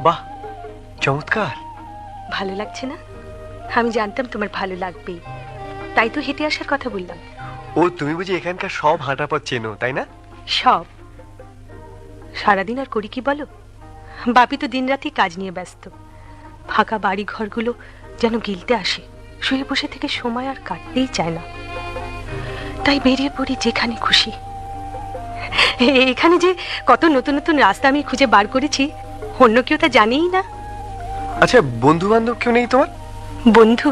বাহ, চমৎকার। ভালো লাগছে না? আমি জানতাম তোমার ভালো লাগবে, তাই তো হেঁটে আসার কথা বললাম। ও, তুমি বুঝি এখানকার সব হাঁটা পথ চেনো, তাই না? সব। সারাদিন আর করি কি বলো, বাপি তো দিনরাতি কাজ নিয়ে ব্যস্ত। ফাঁকা বাড়ি ঘরগুলো যেন গিলতে আসে, শুয়ে বসে থেকে সময় আর কাটতেই চায় না। তাই বেরিয়ে পড়ি যেখানে খুশি। এখানে যে কত নতুন নতুন রাস্তা আমি খুঁজে বার করেছি, অন্য কেউ তা জানেই না। আচ্ছা, বন্ধু বান্ধব কেউ নেই তোমার? বন্ধু?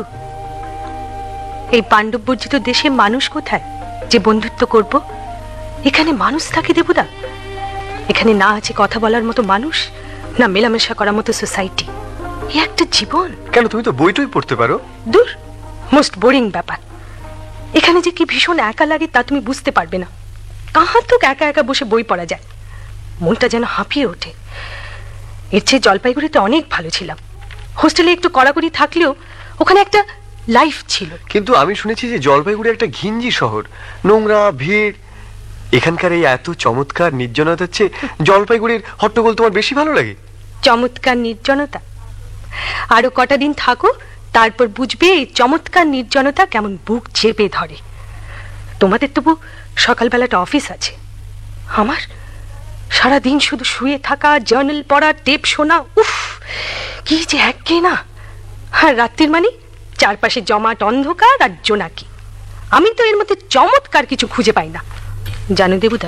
এই পাণ্ডব বর্জিত দেশে মানুষ কোথায় যে বন্ধুত্ব করব? এখানে মানুষ থাকে দেবুদা। এখানে না আছে কথা বলার মতো মানুষ, না মেলামেশা করার মতো সোসাইটি। এই একটা জীবন। কেন, তুমি তো বইটই পড়তে পারো। দূর, মোস্ট বোরিং ব্যাপার। এখানে যে কি ভীষণ একা লাগে তা তুমি বুঝতে পারবে না। কাহার তো একা একা বসে বই পড়া যায়, মনটা যেন হাঁপিয়ে ওঠে। এর চেয়ে জলপাইগুড়িতে অনেক ভালো ছিলাম। হোস্টেলে একটু কড়াকড়ি থাকলেও ওখানে একটা লাইফ ছিল। কিন্তু আমি শুনেছি যে জলপাইগুড়ি একটা ঘিঞ্জি শহর, নোংরা, ভিড়। এখানকার এই এত চমৎকার নির্জনতার চেয়ে জলপাইগুড়ির হট্টগোল তোমার বেশি ভালো লাগে? চমৎকার নির্জনতা? আরো কটা দিন থাকো, তারপর বুঝবে এই চমৎকার নির্জনতা কেমন বুক চেপে ধরে। তোমাদের তবু সকালবেলাটা অফিস আছে, আমার সারাদিন শুধু শুয়ে থাকা, জার্নাল পড়া, টেপ শোনা। উফ, কি যে একঘেয়ে না। আর রাত্রির মানে চারপাশে জমাট অন্ধকার আর জোনাকি। আমি তো এর মধ্যে চমৎকার কিছু খুঁজে পাই না। জানো দেবুদা,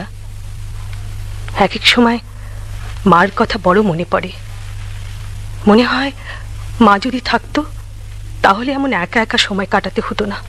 এক এক সময় মার কথা বড় মনে পড়ে। মনে হয় মা যদি থাকতো তাহলে এমন একা একা সময় কাটাতে হতো না।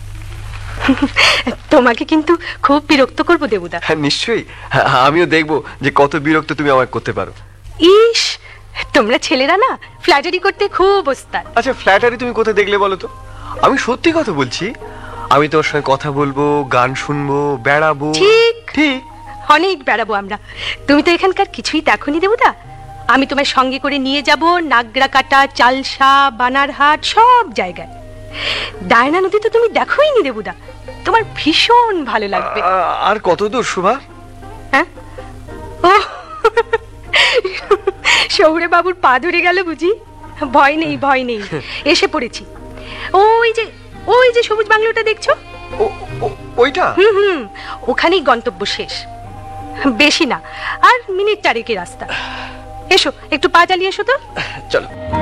তোমাকে কিন্তু খুব বিরক্ত করবো দেবুদা। হ্যাঁ, নিশ্চয়ই। আমিও দেখবো যে কত বিরক্ত তুমি আমায় করতে পারো। ইস, তোমরা ছেলেরা না ফ্ল্যাটারি করতে খুব ওস্তাদ। আচ্ছা, ফ্ল্যাটারি তুমি কোথায় দেখলে বলো তো? আমি সত্যি কথা বলছি। আমি তোমার সঙ্গে কথা বলবো, গান শুনবো, বেড়াবো। ঠিক ঠিক, অনেক বেড়াবো আমরা। তুমি তো এখানকার কিছুই দেখোনি দেবুদা। আমি তোমার সঙ্গে করে নিয়ে যাব নাগরাকাটা, চালসা, বানারহাট, সব জায়গায়। ডায়না নদী তো তুমি দেখোই নি দেবুদা, তোমার ভীষণ ভালো লাগবে। আর কত দূর শোভা? হ্যাঁ, ও শহুরে বাবুর পা ধরে গেল বুঝি? ভয় নেই, ভয় নেই, এসে পড়েছি। ওই যে সবুজ বাংলোটা দেখছো, ওইটা? হুম, ওখানেই গন্তব্য শেষ। বেশি না, আর মিনিট 4 রাস্তা। এসো, একটু পা চালিয়ে এসো তো। চলো।